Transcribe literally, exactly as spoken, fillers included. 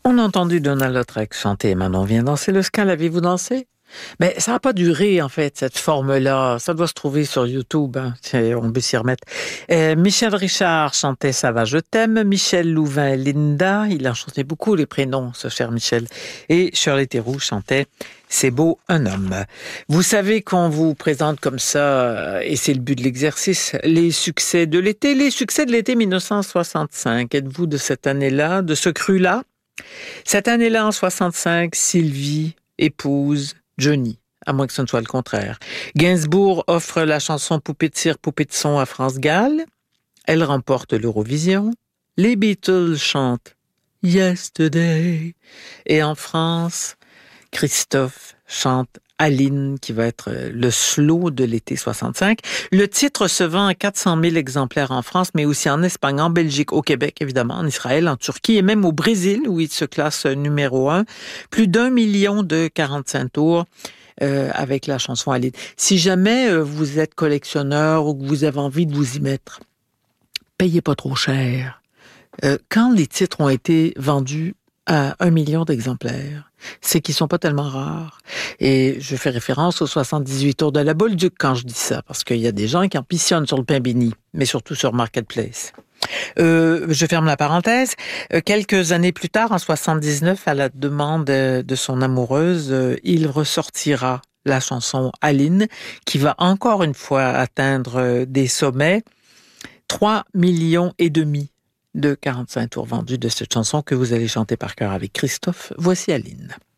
On a entendu Donald Lautrec chanter « Manon vient danser le ska ». L'avez-vous dansé? Mais ça n'a pas duré, en fait, cette forme-là. Ça doit se trouver sur YouTube. Hein. On peut s'y remettre. Euh, Michel Richard chantait « Ça va, je t'aime ». Michel Louvain, Linda. Il en chantait beaucoup, les prénoms, ce cher Michel. Et Shirley Theroux chantait « C'est beau, un homme ». Vous savez qu'on vous présente comme ça, et c'est le but de l'exercice, les succès de l'été. Les succès de l'été mille neuf cent soixante-cinq. Êtes-vous de cette année-là, de ce cru-là? Cette année-là, en soixante-cinq, Sylvie épouse Johnny, à moins que ce ne soit le contraire. Gainsbourg offre la chanson Poupée de cire, poupée de son à France Gall. Elle remporte l'Eurovision. Les Beatles chantent Yesterday. Et en France, Christophe chante Aline, qui va être le slow de l'été soixante-cinq. Le titre se vend à quatre cent mille exemplaires en France, mais aussi en Espagne, en Belgique, au Québec, évidemment, en Israël, en Turquie et même au Brésil, où il se classe numéro un. Plus d'un million de quarante-cinq tours euh, avec la chanson Aline. Si jamais euh, vous êtes collectionneur ou que vous avez envie de vous y mettre, payez pas trop cher. Euh, quand les titres ont été vendus à un million d'exemplaires, c'est qu'ils sont pas tellement rares. Et je fais référence aux soixante-dix-huit tours de la Bolduc quand je dis ça, parce qu'il y a des gens qui ambitionnent sur le pain béni, mais surtout sur Marketplace. Euh, je ferme la parenthèse. Euh, quelques années plus tard, en soixante-dix-neuf, à la demande de son amoureuse, euh, il ressortira la chanson Aline, qui va encore une fois atteindre des sommets. Trois millions et demi de quarante-cinq tours vendus de cette chanson que vous allez chanter par cœur avec Christophe. Voici Aline.